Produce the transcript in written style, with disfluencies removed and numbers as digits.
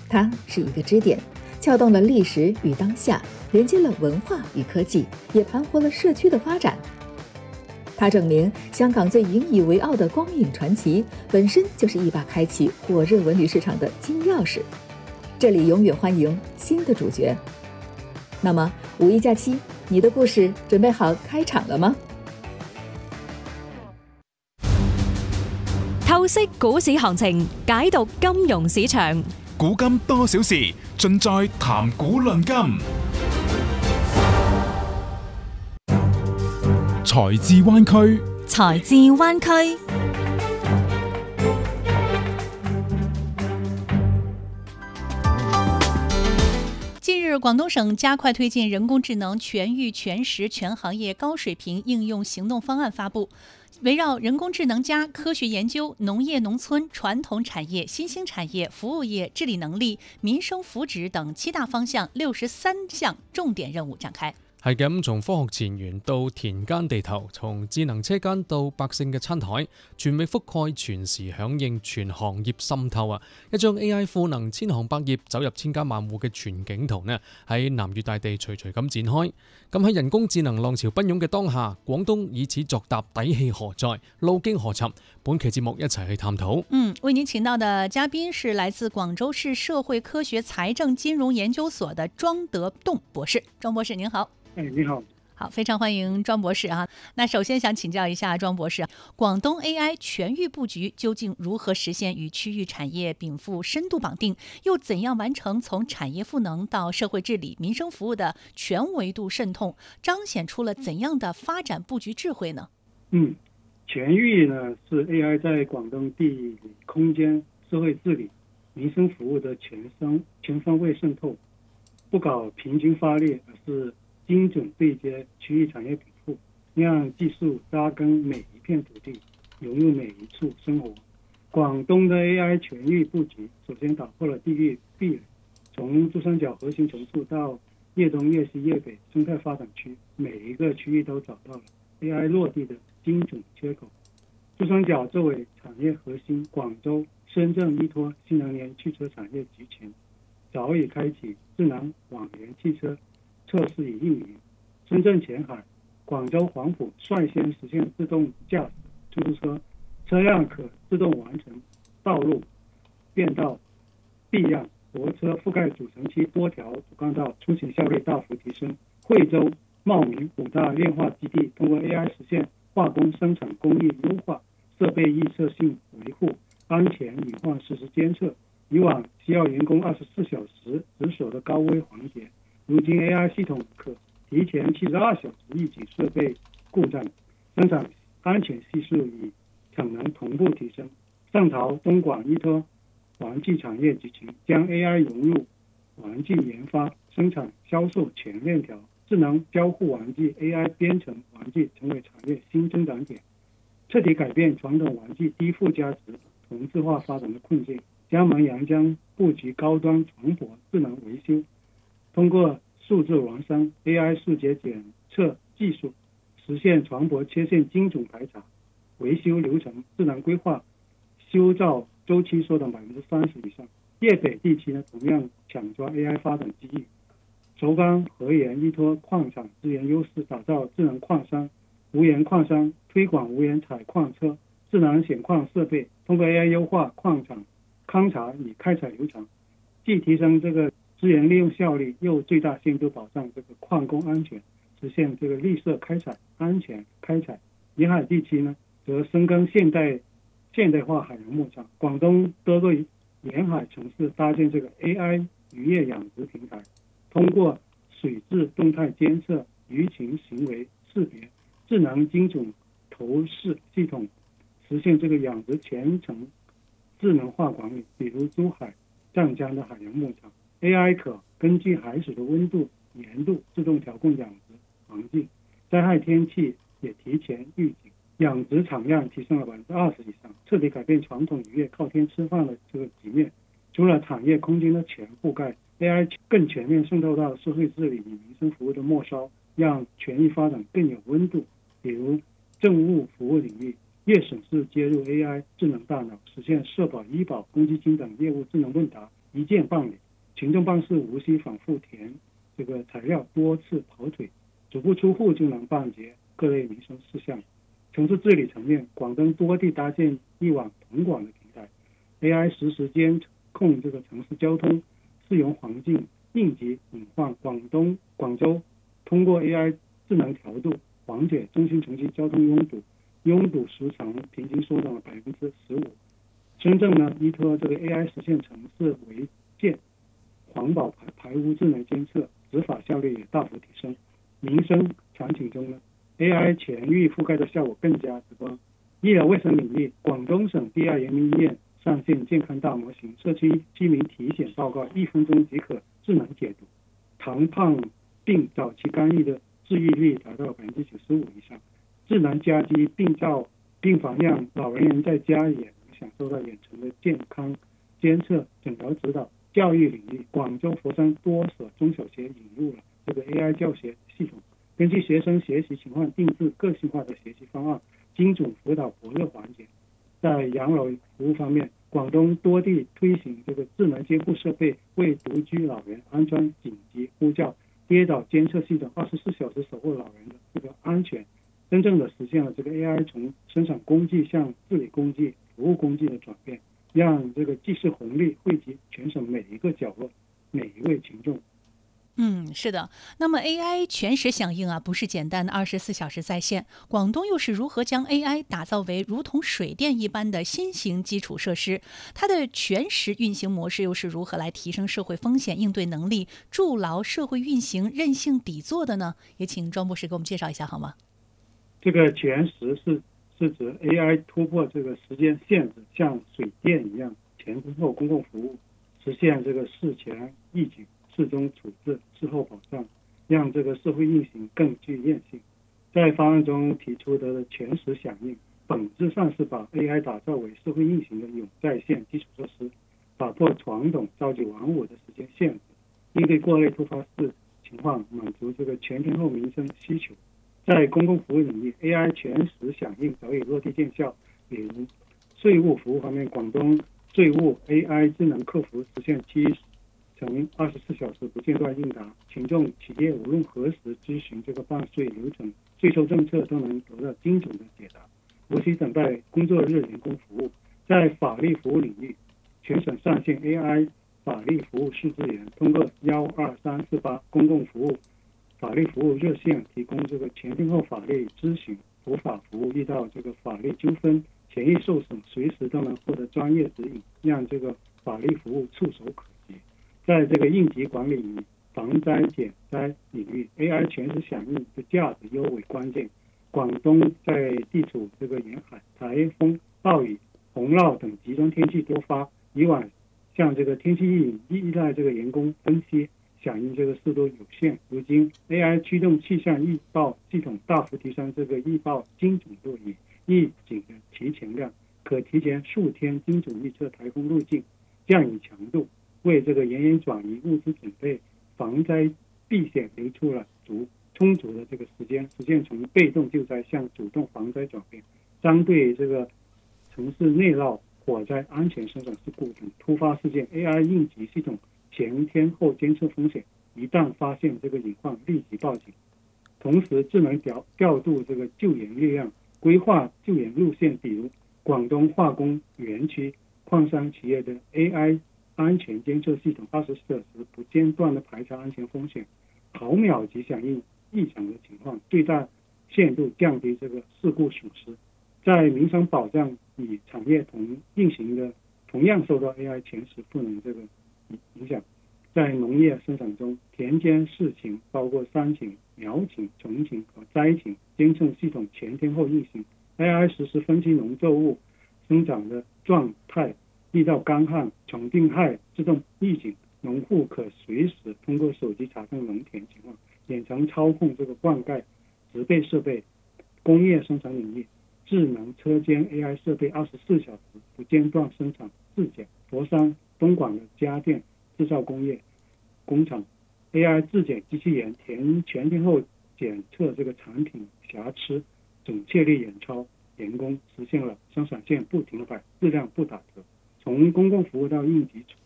它是一个支点，撬动了历史与当下，连接了文化与科技，也盘活了社区的发展。它证明香港最引以为傲的光影传奇本身就是一把开启火热文旅市场的金钥匙。这里永远欢迎新的主角。那么五一假期，你的故事准備好開場了嗎？ 透析股市行情，解讀金融市場， 古今多少事，盡在談股論金。財智灣區， 財智灣區。近日，廣東省加快推進人工智能全域全時全行業高水平應用行動方案發布，圍繞人工智能加科學研究、農業農村、傳統產業、新興產業、服務業、治理能力、民生福祉等7大方向63項重點任務展開。 係咁，從科學前沿到田間地頭，從智能車間到百姓嘅餐台，全域覆蓋、全時響應、全行業滲透啊！一張 AI 賦能千行百業、走入千家萬戶嘅全景圖呢，喺南粵大地徐徐咁展開。咁喺人工智能浪潮奔湧嘅當下，廣東以此作答，底氣何在？路徑何尋？本期節目一齊去探討。 為您請到的嘉賓是來自廣州市社會科學財政金融研究所的莊德棟博士。莊博士您好。 你好。 好，非常歡迎莊博士啊。那首先想請教一下莊博士，廣東 AI 全域佈局究竟如何實現與區域產業稟賦深度綁定，又怎樣完成從產業賦能到社會治理、民生服務的全維度滲透，彰顯出了怎樣的發展佈局智慧呢？ 全域呢是 AI 在廣東地理空間、社會治理、民生服務的全方位滲透，不搞平均發力，而是精準對接區域產業稟賦，讓技術扎根每一片土地，融入每一處生活。廣東的 AI 全域佈局首先打破了地域壁壘，從珠三角核心城市到粵東、粵西、粵北生態發展區，每一個區域都找到了 AI 落地的精準缺口。珠三角作為產業核心，廣州、深圳依託新能源汽車產業集群，早已開啟智能網聯汽車測試與運營。深圳前海、廣州黃埔率先實現自動駕駛出租車，車輛可自動完成道路變道避讓，泊車覆蓋主城區多條主幹道，出行效率大幅提升。惠州、茂名5大煉化基地通過 AI 實現化工生產工藝優化，設備預測性維護、安全隱患實時監測，以往需要員工24小時值守的高危環節，如今 AI 系統可提前72小時預警設備故障，生產安全係數與產能同步提升。上潮、東莞依託玩具產業集群，將 AI 融入玩具研發、生產、銷售全鏈條，智能交互玩具、AI 編程玩具成為產業新增長點，徹底改變傳統玩具低附加值、同質化發展的困境。江門陽江佈局高端船舶智能維修，通過數字孿生 AI 數節檢測技術，實現船舶切線精準排查，維修流程智能規劃，修造周期縮短30%以上。粵北地區呢，同樣搶抓 AI 發展機遇。軸岡河源依託礦產資源優勢，打造智能礦山、無鹽礦山，推廣無鹽採礦車、智能顯礦設備，通過 AI 優化礦場勘查與開採流程，既提升這個資源利用效率，又最大限度保障這個礦工安全，實現這個綠色開採、安全開採。沿海地區呢，則深耕現代化海洋牧場。廣東多個沿海城市搭建這個 AI 漁業養殖平台，通過水質動態監測、魚群行為識別、智能精準投射系統，實現這個養殖全程智能化管理。比如珠海、湛江的海洋牧場 ，AI 可根據海水的溫度、鹽度自動調控養殖環境，災害天氣也提前預警，養殖產量提升了20%以上，徹底改變傳統漁業靠天吃飯的這個局面。除了產業空間的全覆蓋， AI 更全面滲透到社會治理與民生服務的末梢，讓全域發展更有溫度。比如政務服務領域，粵省市接入 AI 智能大腦，實現社保、醫保、公積金等業務智能問答， 一键办理，群众办事无需反复填这个材料，多次跑腿，足不出户就能办结各类民生事项。城市治理层面，广东多地搭建一网统管的平台 ，AI 实时监控这个城市交通、市容环境、应急隐患。广州通过 AI 智能调度，缓解中心城区交通拥堵时长平均缩短了15%。深圳呢，依托这个 AI 实现城市违建、环保排污智能监测，执法效率也大幅提升。民生场景中呢，AI 全域覆盖的效果更加直观。医疗卫生领域，广东省第2人民医院上线健康大模型，社区居民体检报告1分钟即可智能解读，糖胖病早期干预的治愈率达到95%以上。智能家居病灶病房让老人在家也能享受到远程的健康监测、诊疗指导。教育领域，广州、佛山多所中小学引入了这个 AI 教学系统，根据学生学习情况定制个性化的学习方案，精准辅导薄弱环节。在养老服务方面，广东多地推行这个智能监护设备，为独居老人安装紧急呼叫、跌倒监测系统，24小时守护老人的这个安全，真正的实现了这个 AI 从生产工具向治理工具、服务工具的转变，让这个技术红利惠及全省每一个角落、每一位群众。 是的。那么 AI 全时响应不是简单的24小时在线。广东又是如何将 AI 打造为如同水电一般的新型基础设施？它的全时运行模式又是如何来提升社会风险应对能力，筑牢社会运行韧性底座的呢？也请庄博士给我们介绍一下好吗？ 这个全时是指 AI 突破这个时间限制，像水电一样前之后公共服务，实现这个事前预警、事中处置、事后保障，让这个社会运行更具韧性。在方案中提出的全时响应，本质上是把 AI 打造为社会运行的永在线基础设施，打破传统朝9晚5的时间限制，应对各类突发事情况，满足这个全天候民生需求。在公共服务领域 ，AI 全时响应早已落地见效。比如税务服务方面，广东税务 AI 智能客服实现7乘24小时不间断应答，群众企业无论何时咨询这个办税流程、税收政策都能得到精准的解答，无需等待工作日人工服务。在法律服务领域，全省上线 AI 法律服务试资源，通过12348公共服务法律服务热线提供这个全天候法律咨询、普法服务。遇到这个法律纠纷、权益受损，随时都能获得专业指引，让这个法律服务触手可及。在这个应急管理与防灾减灾领域 ，AI 全时响应的价值尤为关键。广东在地处这个沿海，台风、暴雨、洪涝等极端天气多发，以往像这个天气预警依赖这个人工分析，响应这个速度有限。如今 AI 驱动气象预报系统大幅提升这个预报精准度与预警的提前量，可提前数天精准预测台风路径、降雨强度，为这个人员转移、物资准备、防灾避险留出了充足的这个时间，实现从被动救灾向主动防灾转变。针对这个城市内涝、火灾、安全生产事故等突发事件， AI 应急系统前天后监测风险，一旦发现这个隐患立即报警，同时智能调度这个救援力量，规划救援路线。比如广东化工园区矿山企业的 AI 安全监测系统，24小时不间断的排查安全风险，毫秒级响应异常的情况，最大限度降低这个事故损失。在民生保障与产业运行的同样受到 AI 全时赋能这个影响。在农业生产中，田间事情包括山情、苗情、虫情和灾情监测系统全天候运行， AI 实时分析农作物生长的状态，遇到干旱、虫病害自动预警，农户可随时通过手机查看农田情况，远程操控这个灌溉、植被设备。工业生产领域，智能车间 AI 设备24小时不间断生产质检。佛山、东莞的家电制造工厂 AI 质检机器人全天候检测这个产品瑕疵，准确率远超人工，实现了生产线不停摆，质量不打折。从公共服务到应急处